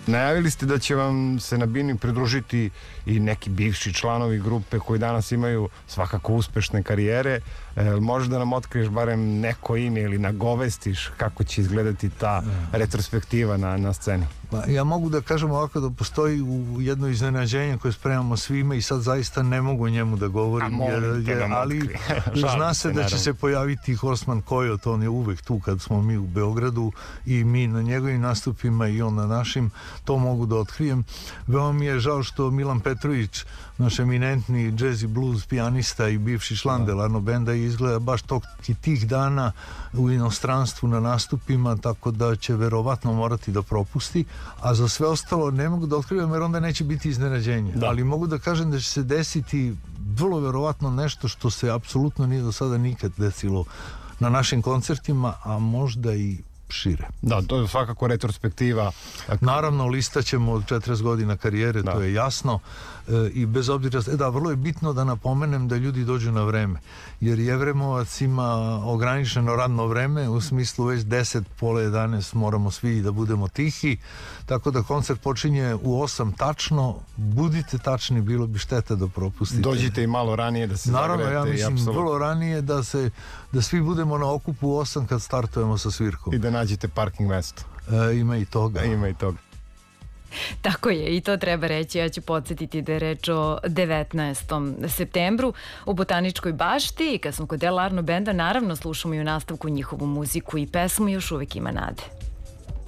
Najavili ste da će vam se na bini pridružiti i neki bivši članovi grupe koji danas imaju svakako uspešne karijere. Možeš da nam otkriješ barem neko ime ili nagovestiš kako će izgledati ta retrospektiva na sceni? Ja mogu da kažem ovako da postoji jedno iznenađenje koje spremamo svime i sad zaista ne mogu o njemu da govorim, ali zna se da će se pojaviti Horseman Coyote, on je uvek tu kad smo mi u Beogradu i mi na njegovim nastupima i on na našim, to mogu da otkrijem. Veoma mi je žao što Milan Petrović, naš eminentni jazz i blues pijanista i bivši član Delarno benda, izgleda baš tih dana u inostranstvu na nastupima, tako da će verovatno morati da propusti, a za sve ostalo ne mogu da otkrivam jer onda neće biti iznenađenje, ali mogu da kažem da će se desiti vrlo verovatno nešto što se apsolutno nije do sada nikad desilo na našim koncertima, a možda i šire. Da, to je svakako retrospektiva. Naravno, listaćemo od 40 godina karijere, to je jasno, i bez obzira, vrlo je bitno da napomenem da ljudi dođu na vreme, jer Jevremovac ima ograničeno radno vreme, u smislu već 10, pola 11 moramo svi da budemo tihi, tako da koncert počinje u 8 tačno, budite tačni, bilo bi šteta da propustite. Dođite i malo ranije da se zagrejete. Naravno, ja mislim vrlo ranije da svi budemo na okupu u 8 kad startujemo sa svirkom. I da nađete parking mesto. Ima i toga. Tako je, i to treba reći. Ja ću podsjetiti da je reč o 19. septembru u Botaničkoj bašti i kad smo kod Delarno benda naravno slušamo i u nastavku njihovu muziku i pesmu Još uvek ima nade.